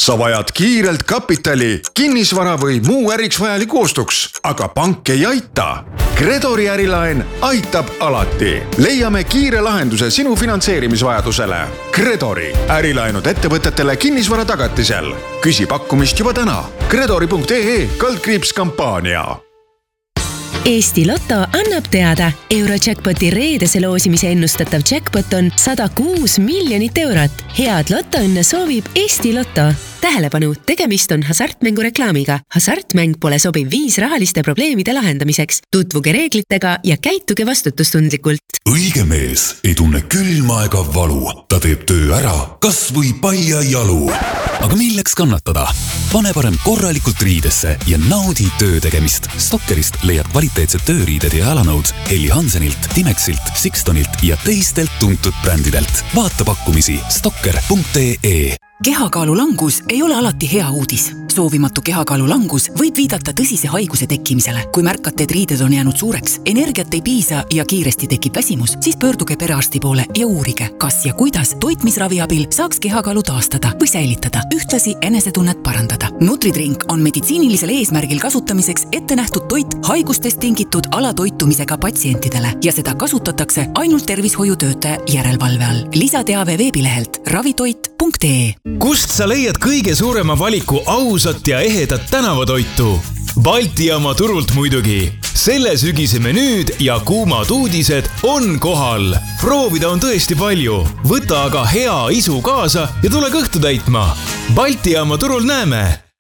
Sa vajad kiirelt kapitali, kinnisvara või muu äriks vajaliku ostuks, aga pank ei aita. Credori ärilaen aitab alati. Leiame kiire lahenduse sinu finantseerimisvajadusele. Credori ärilaenud ettevõtetele kinnisvara tagatisel. Küsi pakkumist juba täna. Credori.ee/kampaania. Eesti Lotto annab teada. Eurojackpoti reedese loosimise ennustatav jackpot on 106 miljonit eurot. Head lotoõnne soovib Eesti Lotto. Tähelepanu, tegemist on hasartmängureklaamiga. Hasartmäng pole sobiv viis rahaliste probleemide lahendamiseks. Tutvuge reeglitega ja käituge vastutustundlikult. Õige mees ei tunne külma ega valu. Ta teeb töö ära, kas või paia jalu. Aga milleks kannatada? Pane parem korralikult riidesse ja naudi töö tegemist. Stokkerist leiad kvaliteetsed tööriided ja jalanõud Helly Hansenilt, Timexilt, Sixtonilt ja teistelt tuntud brändidelt. Vaata pakkumisi stokker.ee. Kehakaalu langus ei ole alati hea uudis. Soovimatu kehakaalu langus võib viidata tõsise haiguse tekkimisele. Kui märkate, et riided on jäänud suureks, energiat ei piisa ja kiiresti tekib väsimus, siis pöörduge perearsti poole ja uurige, kas ja kuidas toitmisravi abil saaks kehakaalu taastada või säilitada, ühtlasi enesetunnet parandada. Nutridrink on meditsiinilisel eesmärgil kasutamiseks ette nähtud toit haigustest tingitud alatoitumisega patsientidele ja seda kasutatakse ainult tervishoiutöötaja järelevalve all. Lisateave veebilehelt ravitoit.ee. Kust sa leiad kõige suurema valiku ausat ja ehedat tänavatoitu? Balti jaama turult muidugi. Selle sügise menüüd ja kuumad uudised on kohal. Proovida on tõesti palju. Võta aga hea isu kaasa ja tule kõhtu täitma. Balti jaama turul näeme.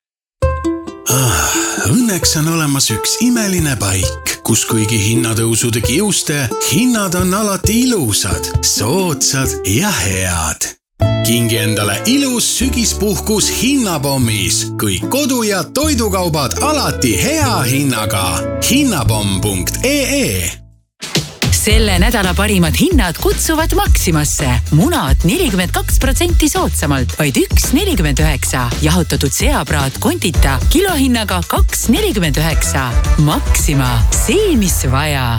Õnneks on olemas üks imeline paik, kus kuigi hinnatõusude kiuste, hinnad on alati ilusad, soodsad ja head. Kingi endale ilus sügispuhkus hinnapommis. Kõik kodu- ja toidukaubad alati hea hinnaga. Hinnapomm.ee. Selle nädala parimad hinnad kutsuvad Maximasse. Munad 42% soodsamalt, vaid 1,49. Jahutatud seapraat Kontita kilohinnaga 2,49. Maxima, see mis vaja.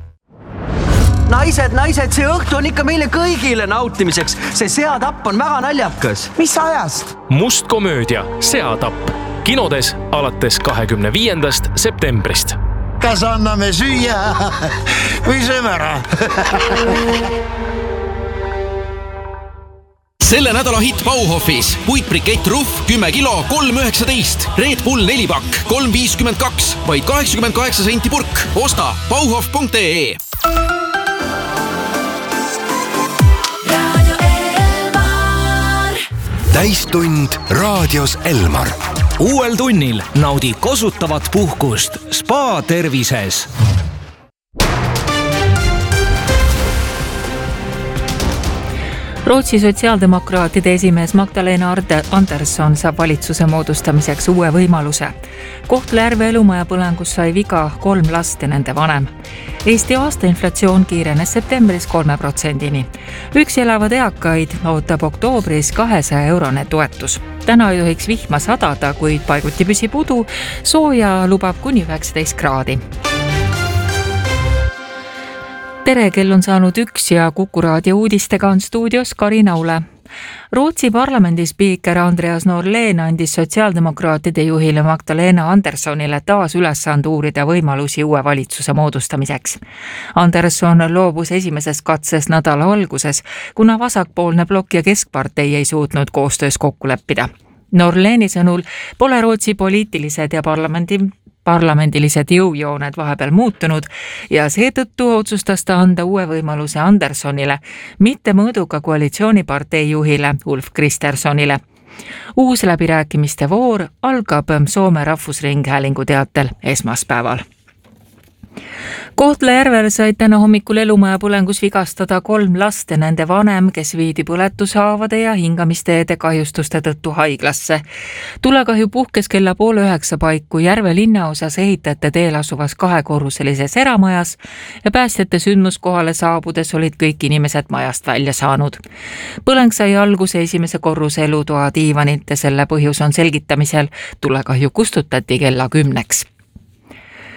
Naised, see õhtu on ikka meile kõigile nautimiseks. See seatapp on väga naljakas. Mis ajast? Must komöödia, Seatapp. Kinodes alates 25. septembrist. Kas anname süüa või sööme ära? Selle nädala hitt Bauhofis. Puitbrikett Ruff 10 kilo 3,19. Red Bull 4 pakk 3,52. Vaid 88 senti purk. Osta Bauhof.ee. Täistund raadios Elmar. Uuel tunnil naudi kosutavat puhkust Spa tervises. Rootsi sotsiaaldemokraatide esimees Magdalena Andersson saab valitsuse moodustamiseks uue võimaluse. Kohtla-Järve elumaja põlengus sai viga 3 last ja nende vanem. Eesti aastainflatsioon kiirenes septembris 3%-ni. Üksi elavad eakaid ootab oktoobris 200 eurone toetus. Täna ei tohiks vihma sadada, kuid paiguti püsib udu, sooja lubab kuni 19 kraadi. Tere, kell on saanud 1 ja Kuku raadio uudistega on stuudios Karin Aule. Rootsi parlamendi spiiker Andreas Norlén andis sotsiaaldemokraatide juhile Magdalena Anderssonile taas ülesande uurida võimalusi uue valitsuse moodustamiseks. Andersson loobus esimeses katses nädala alguses, kuna vasakpoolne blok ja keskpartei ei suutnud koostöös kokku leppida. Norléni sõnul pole Rootsi poliitilised ja parlamendilised jõujooned vahepeal muutunud ja seetõttu otsustas ta anda uue võimaluse Anderssonile, mitte mõõduka koalitsioonipartei juhile Ulf Kristerssonile. Uus läbirääkimiste voor algab Soome Rahvusringhäälingu teatel esmaspäeval. Kohtla-Järvel said täna hommikul elumaja põlengus vigastada 3 last ja nende vanem, kes viidi põletushaavade ja hingamisteede kahjustuste tõttu haiglasse. Tulekahju puhkes kella 8:30 paiku Järve linnaosas ehitajate teel asuvas 2-korruselises eramajas ja päästjate sündmuskohale saabudes olid kõik inimesed majast välja saanud. Põleng sai alguse esimese korruse elutoa diivanilt ja selle põhjus on selgitamisel. Tulekahju kustutati kella 10-ks.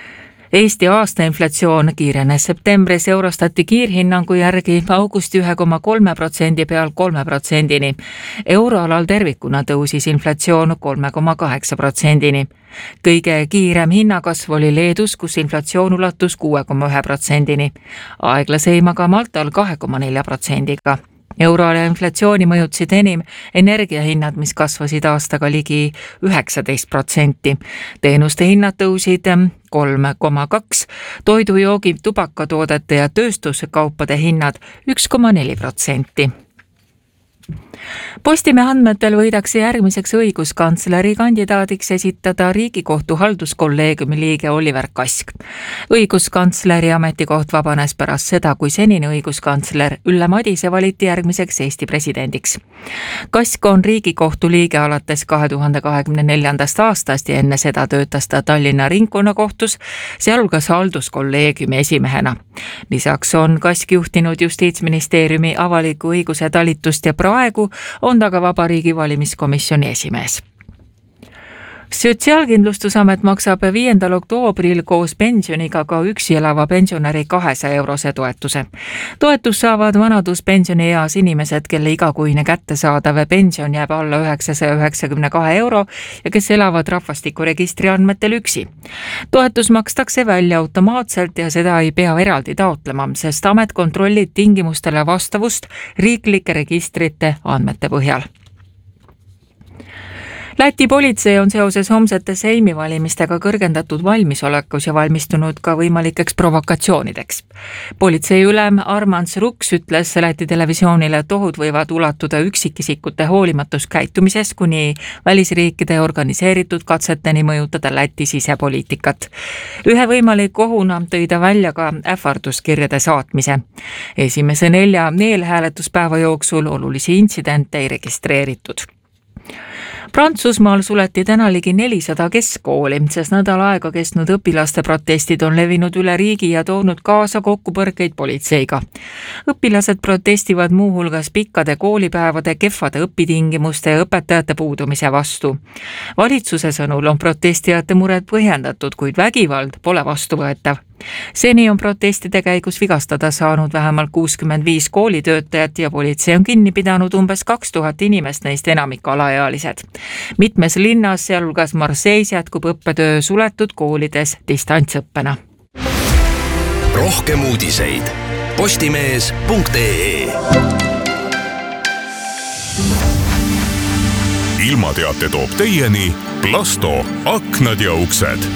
Eesti aastainflatsioon kiirenes septembris Eurostati kiirhinnangu järgi augusti 1,3% peal 3%-ni. Euroalal tervikuna tõusis inflatsioon 3,8%-ni. Kõige kiirem hinnakasv oli Leedus, kus inflatsioon ulatus 6,1%-ni. Aeglaseim aga Maltal 2,4%-ga. Euroala inflatsiooni mõjutasid enim energiahinnad, mis kasvasid aastaga ligi 19%. Teenuste hinnad tõusid 3,2%, toidujoogi, tubakatoodete ja tööstuskaupade hinnad 1,4%. Postimehe andmetel võidakse järgmiseks õiguskantsleri kandidaadiks esitada Riigikohtu halduskolleegiumi liige Oliver Kask. Õiguskantsleri ametikoht vabanes pärast seda, kui senine õiguskantsler Ülle Madise valiti järgmiseks Eesti presidendiks. Kask on Riigikohtu liige alates 2024. aastast ja enne seda töötas ta Tallinna ringkonnakohtus, sealhulgas halduskolleegiumi esimehena. Lisaks on Kask juhtinud Justiitsministeeriumi avaliku õiguse talitust ja praegu on ta ka Vabariigi valimiskomisjoni esimees. Sotsiaalkindlustusamet maksab 5. oktoobril koos pensioniga ka üksi elava pensionäri 200 eurose toetuse. Toetus saavad vanaduspensioni eas inimesed, kelle igakuine kättesaadav pension jääb alla 992 euro ja kes elavad rahvastikuregistri andmetel üksi. Toetus makstakse välja automaatselt ja seda ei pea eraldi taotlema, sest amet kontrollib tingimustele vastavust riiklike registrite andmete põhjal. Läti politsei on seoses homsete Seimi valimistega kõrgendatud valmisolekus ja valmistunud ka võimalikeks provokatsioonideks. Politsei ülem Armand Ruks ütles Läti televisioonile, et ohud võivad ulatuda üksikisikute hoolimatuskäitumises kuni välisriikide organiseeritud katseteni mõjutada Läti sisepoliitikat. Ühe võimaliku ohuna tõi ta välja ka ähvarduskirjade saatmise. Esimese 4 eelhääletuspäeva jooksul olulisi intsidente ei registreeritud. Prantsusmaal suleti täna ligi 400 keskkooli, sest nädal aega kestnud õpilaste protestid on levinud üle riigi ja toonud kaasa kokkupõrkeid politseiga. Õpilased protestivad muuhulgas pikkade koolipäevade, kehvade õpitingimuste ja õpetajate puudumise vastu. Valitsuse sõnul on protestijate mured põhjendatud, kuid vägivald pole vastuvõetav. Seni on protestide käigus vigastada saanud vähemalt 65 koolitöötajat ja politsei on kinni pidanud umbes 2000 inimest, neist enamik alaealised. Mitmes linnas, sealhulgas Marseilles, jätkub õppetöö suletud koolides distantsõppena. Rohkem uudiseid postimees.ee. Ilmateate toob teieni Plasto aknad ja uksed.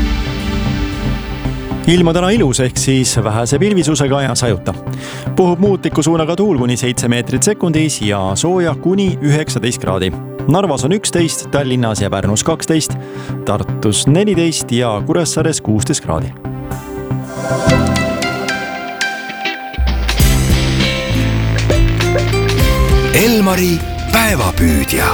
Ilma täna ilus ehk siis vähese pilvisusega ja sajuta. Puhub muutliku suunaga tuul kuni 7 meetrit sekundis ja sooja kuni 19 kraadi. Narvas on 11, Tallinnas ja Pärnus 12, Tartus 14 ja Kuressaares 16 kraadi. Elmari päevapüüdja.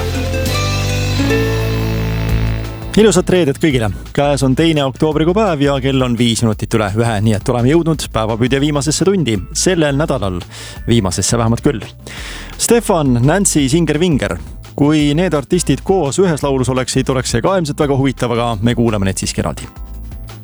Ilusat reedet kõigile. Käes on 2. oktoobrikuu päev ja kell on 5 minutit üle 1, nii et oleme jõudnud päevapüüdja viimasesse tundi. Sellel nädalal viimasesse vähemalt küll. Stefan, Nancy, Singer-Vinger. Kui need artistid koos ühes laulus oleksid, oleks see ka ilmselt väga huvitav, aga me kuulame need siiski eraldi.